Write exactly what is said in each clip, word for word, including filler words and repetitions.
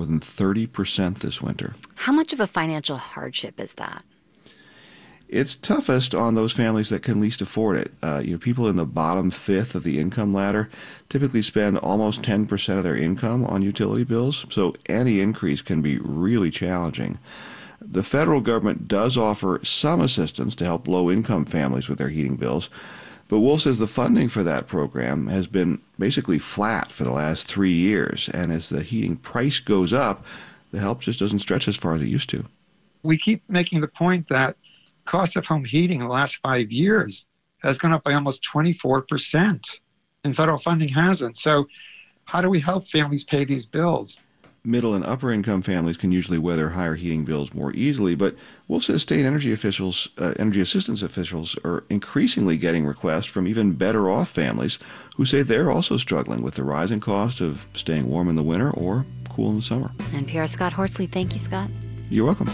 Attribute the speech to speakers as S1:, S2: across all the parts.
S1: more than thirty percent this winter.
S2: How much of a financial hardship is that?
S1: It's toughest on those families that can least afford it. Uh, you know, people in the bottom fifth of the income ladder typically spend almost ten percent of their income on utility bills, so any increase can be really challenging. The federal government does offer some assistance to help low-income families with their heating bills, but Wolf says the funding for that program has been basically flat for the last three years, and as the heating price goes up, the help just doesn't stretch as far as it used to.
S3: We keep making the point that cost of home heating in the last five years has gone up by almost twenty-four percent, and federal funding hasn't. So how do we help families pay these bills?
S1: Middle and upper income families can usually weather higher heating bills more easily, but Wolf says state energy officials, uh, energy assistance officials are increasingly getting requests from even better off families who say they're also struggling with the rising cost of staying warm in the winter or cool in the summer.
S2: N P R's Scott Horsley. Thank you, Scott.
S1: You're welcome.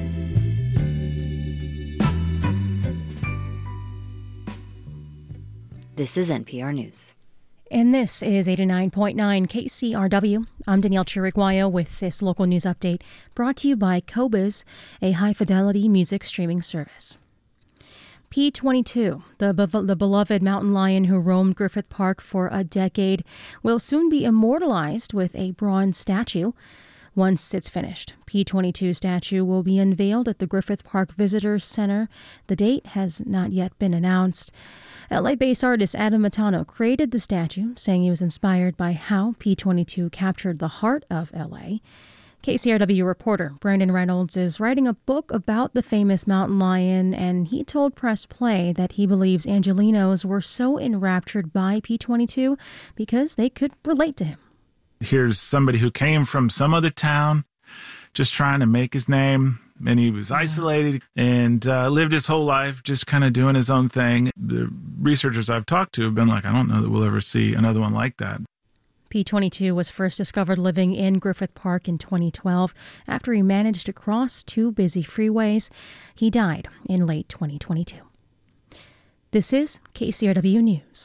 S2: This is N P R News.
S4: And this is eighty-nine point nine K C R W. I'm Danielle Chiriguayo with this local news update brought to you by Qobuz, a high-fidelity music streaming service. P twenty-two, the, be- the beloved mountain lion who roamed Griffith Park for a decade, will soon be immortalized with a bronze statue. Once it's finished, P twenty-two statue will be unveiled at the Griffith Park Visitors Center. The date has not yet been announced. L A-based artist Adam Matano created the statue, saying he was inspired by how P twenty-two captured the heart of L A. K C R W reporter Brandon Reynolds is writing a book about the famous mountain lion, and he told Press Play that he believes Angelenos were so enraptured by P twenty-two because they could relate to him.
S5: Here's somebody who came from some other town, just trying to make his name, and he was isolated and uh, lived his whole life just kind of doing his own thing. The researchers I've talked to have been like, I don't know that we'll ever see another one like that.
S4: P twenty-two was first discovered living in Griffith Park in twenty twelve after he managed to cross two busy freeways. He died in late twenty twenty-two. This is K C R W News.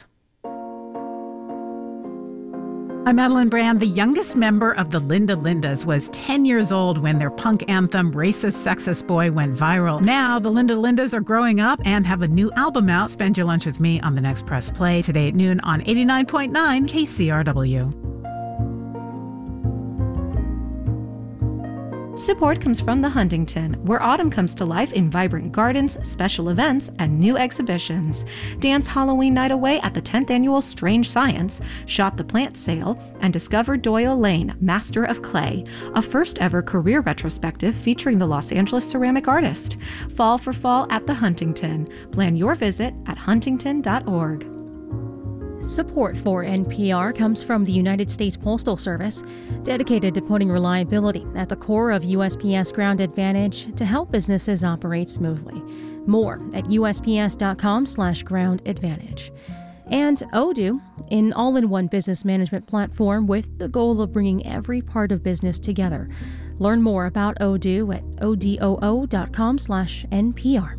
S6: I'm Madeline Brand. The youngest member of the Linda Lindas was ten years old when their punk anthem, Racist Sexist Boy, went viral. Now, the Linda Lindas are growing up and have a new album out. Spend your lunch with me on the next Press Play today at noon on eighty-nine point nine K C R W.
S7: Support comes from the Huntington, where autumn comes to life in vibrant gardens, special events, and new exhibitions. Dance Halloween night away at the tenth Annual Strange Science, shop the plant sale, and discover Doyle Lane, Master of Clay, a first-ever career retrospective featuring the Los Angeles ceramic artist. Fall for fall at the Huntington. Plan your visit at huntington dot org.
S4: Support for N P R comes from the United States Postal Service, dedicated to putting reliability at the core of U S P S Ground Advantage to help businesses operate smoothly. More at U S P S dot com slash ground advantage. And Odoo, an all-in-one business management platform with the goal of bringing every part of business together. Learn more about Odoo at odoo dot com slash N P R.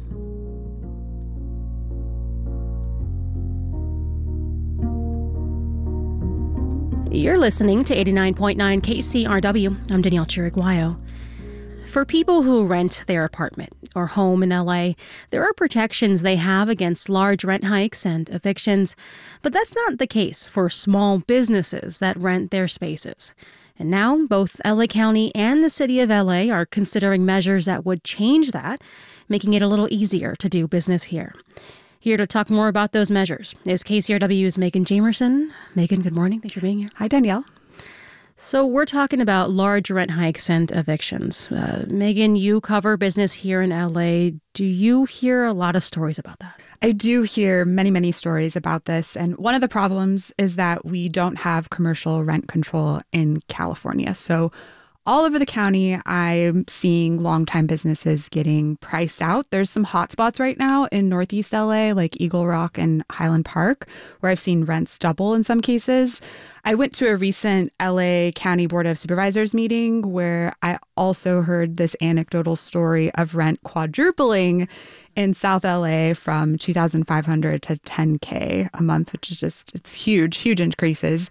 S4: You're listening to eighty-nine point nine K C R W. I'm Danielle Chiriguayo. For people who rent their apartment or home in L A, there are protections they have against large rent hikes and evictions, but that's not the case for small businesses that rent their spaces. And now both L A County and the city of L A are considering measures that would change that, making it a little easier to do business here. Here to talk more about those measures is K C R W's Megan Jamerson. Megan, good morning. Thanks for being here.
S8: Hi, Danielle.
S4: So we're talking about large rent hikes and evictions. Uh, Megan, you cover business here in L A. Do you hear a lot of stories about that?
S8: I do hear many, many stories about this. And one of the problems is that we don't have commercial rent control in California. So all over the county, I'm seeing longtime businesses getting priced out. There's some hot spots right now in Northeast L A, like Eagle Rock and Highland Park, where I've seen rents double in some cases. I went to a recent L A County Board of Supervisors meeting where I also heard this anecdotal story of rent quadrupling in South L A from two thousand five hundred dollars to ten thousand dollars a month, which is just, it's huge, huge increases.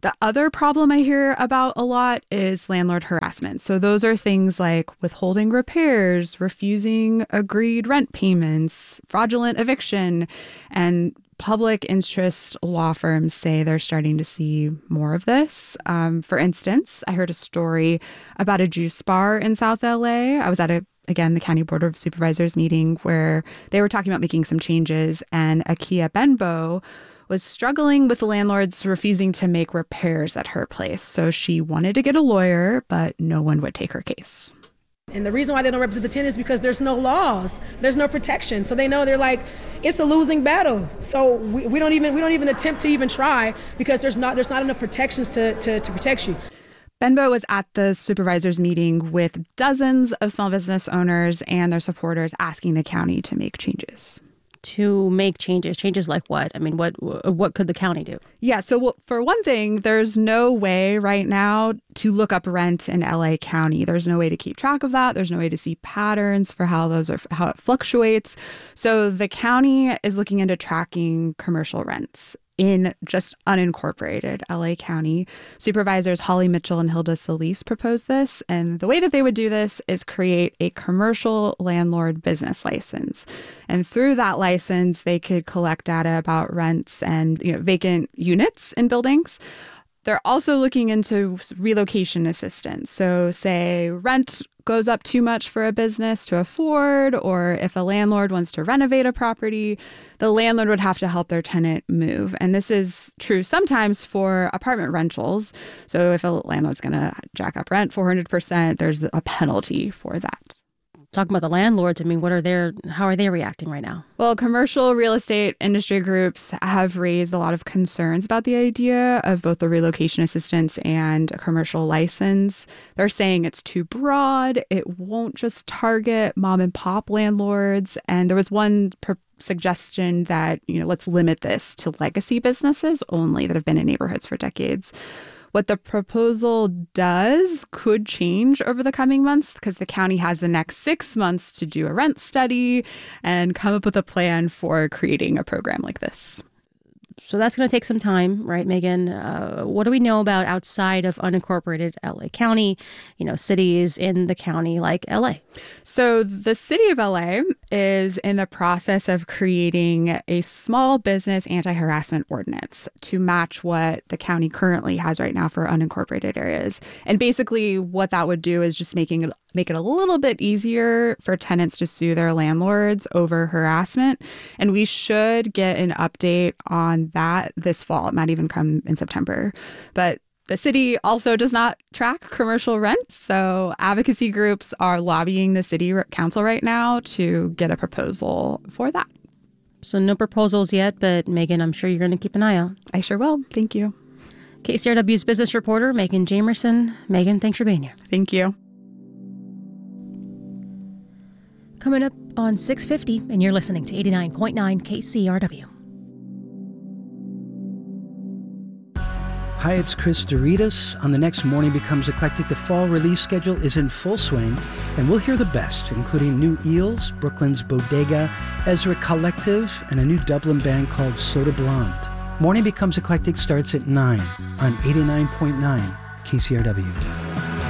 S8: The other problem I hear about a lot is landlord harassment. So those are things like withholding repairs, refusing agreed rent payments, fraudulent eviction, and public interest law firms say they're starting to see more of this. Um, for instance, I heard a story about a juice bar in South L A. I was at a again, the County Board of Supervisors meeting where they were talking about making some changes, and Akia Benbow was struggling with the landlords refusing to make repairs at her place. So she wanted to get a lawyer, but no one would take her case.
S9: And the reason why they don't represent the tenants is because there's no laws, there's no protection. So they know they're like, it's a losing battle. So we, we don't even we don't even attempt to even try because there's not there's not enough protections to, to, to protect you.
S8: Benbow was at the supervisors meeting with dozens of small business owners and their supporters asking the county to make changes.
S4: To make changes? Changes like what? I mean, what what could the county do? Yeah, so well, for one thing, there's no way right now to look up rent in L A County. There's no way to keep track of that. There's no way to see patterns for how those are, how it fluctuates. So the county is looking into tracking commercial rents in just unincorporated L A County. Supervisors Holly Mitchell and Hilda Solis proposed this. And the way that they would do this is create a commercial landlord business license. And through that license, they could collect data about rents and, you know, vacant units in buildings. They're also looking into relocation assistance. So say rent goes up too much for a business to afford, or if a landlord wants to renovate a property, the landlord would have to help their tenant move. And this is true sometimes for apartment rentals. So if a landlord's going to jack up rent four hundred percent, there's a penalty for that. Talking about the landlords, I mean, what are their, how are they reacting right now?
S8: Well, commercial real estate industry groups have raised a lot of concerns about the idea of both the relocation assistance and a commercial license. They're saying it's too broad. It won't just target mom and pop landlords. And there was one per- suggestion that, you know, let's limit this to legacy businesses only that have been in neighborhoods for decades. What the proposal does could change over the coming months because the county has the next six months to do a rent study and come up with a plan for creating a program like this.
S4: So that's going to take some time, right, Megan? Uh, what do we know about outside of unincorporated L A County, you know, cities in the county like L A?
S8: So the city of L A is in the process of creating a small business anti-harassment ordinance to match what the county currently has right now for unincorporated areas. And basically what that would do is just making it make it a little bit easier for tenants to sue their landlords over harassment. And we should get an update on that this fall. It might even come in September. But the city also does not track commercial rents. So advocacy groups are lobbying the city council right now to get a proposal for that.
S4: So no proposals yet, but Megan, I'm sure you're going to keep an eye out.
S8: I sure will. Thank you.
S4: K C R W's business reporter, Megan Jamerson. Megan, thanks for being here.
S8: Thank you.
S4: Coming up on six fifty, and you're listening to eighty-nine point nine K C R W.
S10: Hi, it's Chris Doritas. On the next Morning Becomes Eclectic, the fall release schedule is in full swing, and we'll hear the best, including New Eels, Brooklyn's Bodega, Ezra Collective, and a new Dublin band called Soda Blonde. Morning Becomes Eclectic starts at nine on eighty-nine point nine K C R W.